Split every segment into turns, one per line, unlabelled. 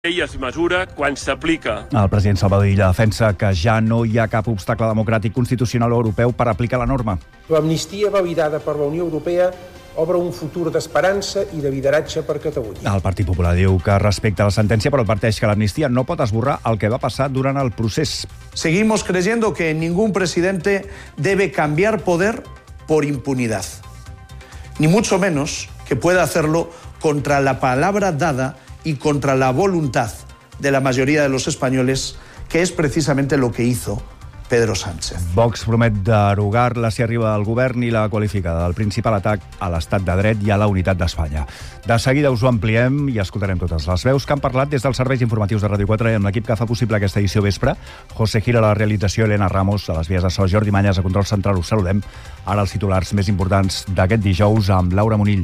llei es mesura quan s'aplica.
El president Salvador Illa defensa que ja no hi ha cap obstacle democràtic, constitucional o europeu per aplicar la norma.
L'amnistia validada per la Unió Europea obre un futur d'esperança i de lideratge per Catalunya.
El Partit Popular diu que respecta la sentència, però adverteix que l'amnistia no pot esborrar el que va passar durant el procés.
Seguimos creyendo que ningún presidente debe cambiar poder por impunidad, ni mucho menos que pueda hacerlo contra la palabra dada y contra la voluntad de la mayoría de los españoles, que es precisamente lo que hizo Pedro Sánchez.
Vox promet derogar-la si arriba al govern i la qualifica del principal atac a l'estat de dret i a la unitat d'Espanya. De seguida us ho ampliem i escoltarem totes les veus que han parlat des dels serveis informatius de Ràdio 4 amb l'equip que fa possible aquesta edició vespre. José Gil a la realització, Elena Ramos a les vies de so, Jordi Mañas a control central. Us saludem. Ara els titulars més importants d'aquest dijous amb Laura Monill.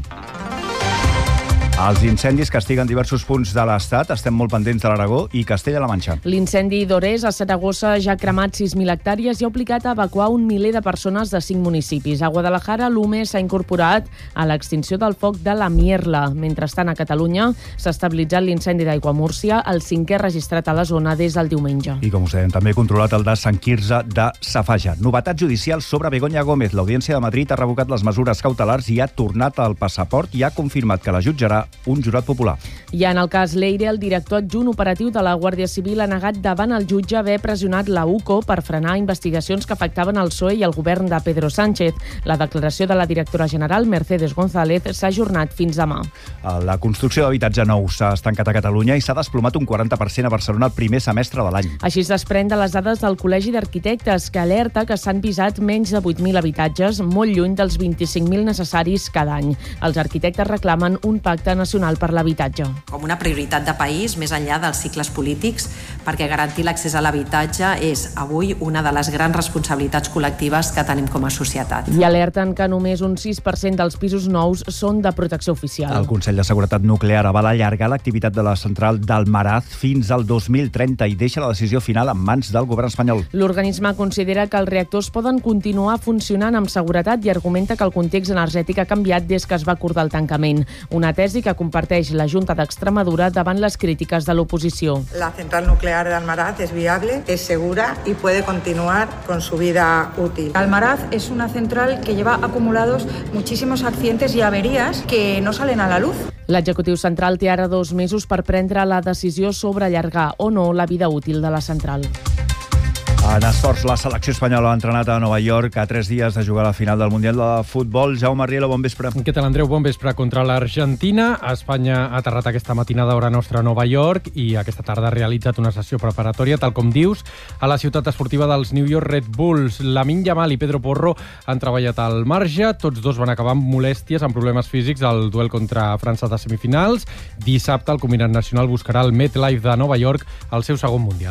Els incendis castiguen diversos punts de l'Estat. Estem molt pendents de l'Aragó i Castella-La Manxa.
L'incendi d'Ores a Saragossa ja ha cremat 6.000 hectàrees i ha obligat a evacuar 1 miler de persones de 5 municipis. A Guadalajara, l'UME s'ha incorporat a l'extinció del foc de la Mierla. Mentrestant, a Catalunya s'ha estabilitzat l'incendi d'Aiguamúrcia, el 5è registrat a la zona des del diumenge.
I, com us dèiem, també controlat el de Sant Quirze de Safaja. Novetats judicials sobre Begoña Gómez. L'Audiència de Madrid ha revocat les mesures cautelars i ha tornat al passaport i ha confirmat que la jutjarà un jurat popular.
I en el cas Leire, el director adjunt operatiu de la Guàrdia Civil ha negat davant el jutge haver pressionat la UCO per frenar investigacions que afectaven el PSOE i el govern de Pedro Sánchez. La declaració de la directora general, Mercedes González, s'ha ajornat fins demà.
La construcció d'habitatge nou s'ha estancat a Catalunya i s'ha desplomat un 40% a Barcelona el primer semestre de l'any.
Així es desprèn de les dades del Col·legi d'Arquitectes, que alerta que s'han visat menys de 8.000 habitatges, molt lluny dels 25.000 necessaris cada any. Els arquitectes reclamen un pacte nacional per l'habitatge.
Com una prioritat de país, més enllà dels cicles polítics, perquè garantir l'accés a l'habitatge és avui una de les grans responsabilitats col·lectives que tenim com a societat.
I alerten que només un 6% dels pisos nous són de protecció oficial.
El Consell de Seguretat Nuclear avala allargar l'activitat de la central d'Almaraz fins al 2030 i deixa la decisió final en mans del govern espanyol.
L'organisme considera que els reactors poden continuar funcionant amb seguretat i argumenta que el context energètic ha canviat des que es va acordar el tancament. Una tesi que comparteix la Junta d'Extremadura davant les crítiques de l'oposició.
La central nuclear de Almaraz es viable, es segura y puede continuar con su vida útil.
Almaraz es una central que lleva acumulados muchísimos accidentes y averías que no salen a la luz.
L'executiu central té ara 2 mesos per prendre la decisió sobre allargar o no la vida útil de la central.
En esports, la selecció espanyola ha entrenat a Nova York a 3 dies de jugar a la final del Mundial de Futbol. Jaume Rielo, bon vespre.
Què tal, Andreu? Bon vespre contra l'Argentina. Espanya ha aterrat aquesta matinada a hora nostra a Nova York i aquesta tarda ha realitzat una sessió preparatòria, tal com dius, a la ciutat esportiva dels New York Red Bulls. Lamine Yamal i Pedro Porro han treballat al marge. Tots dos van acabar amb molèsties, amb problemes físics, al duel contra França de semifinals. Dissabte, el combinat nacional buscarà el MetLife de Nova York, el seu segon Mundial.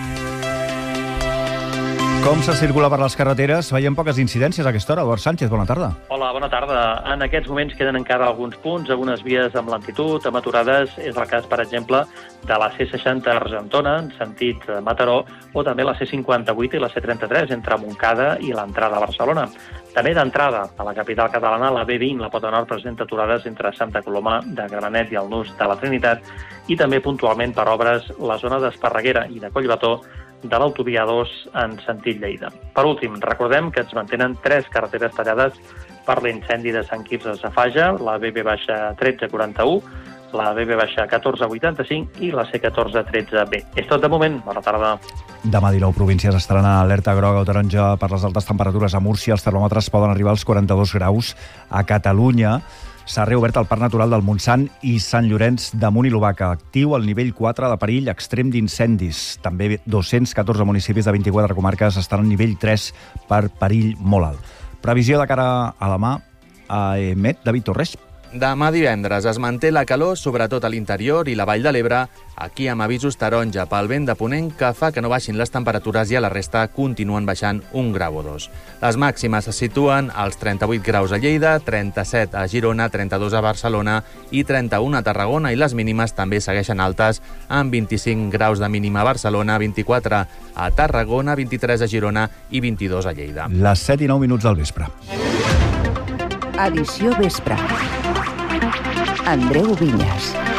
Com se circula per les carreteres? Veiem poques incidències a aquesta hora. Eduard Sánchez, bona tarda.
Hola, bona tarda. En aquests moments queden encara alguns punts, algunes vies amb lentitud, amb aturades. És el cas, per exemple, de la C60 a Argentona, en sentit Mataró, o també la C58 i la C33, entre Montcada i l'entrada a Barcelona. També d'entrada a la capital catalana, la B20, la Pota Nord, presenta aturades entre Santa Coloma de Gramenet i el Nus de la Trinitat, i també puntualment per obres la zona d'Esparreguera i de Collbató, de l'autovia 2 en sentit Lleida. Per últim, recordem que es mantenen 3 carreteres tallades per l'incendi de Sant Quirze de Safaja, la BB-1341, la BB-1485 i la C1413B. És tot de moment. Bona tarda.
Demà 19 províncies estaran a alerta groga o taronja per les altes temperatures. A Múrcia els termòmetres poden arribar als 42 graus. A Catalunya s'ha reobert el Parc Natural del Montsant i Sant Llorenç de Munt i l'Obaca, actiu al nivell 4 de perill extrem d'incendis. També 214 municipis de 24 comarques estan al nivell 3 per perill molt alt. Previsió de cara a demà a Emet, David Torres.
Demà divendres es manté la calor, sobretot a l'interior i la Vall de l'Ebre, aquí amb avisos taronja pel vent de ponent que fa que no baixin les temperatures i a la resta continuen baixant 1 grau o 2. Les màximes se situen als 38 graus a Lleida, 37 a Girona, 32 a Barcelona i 31 a Tarragona, i les mínimes també segueixen altes amb 25 graus de mínima a Barcelona, 24 a Tarragona, 23 a Girona i 22 a Lleida.
Les 7 i 9 minuts del vespre.
Edició vespre. Andreu Vinyes.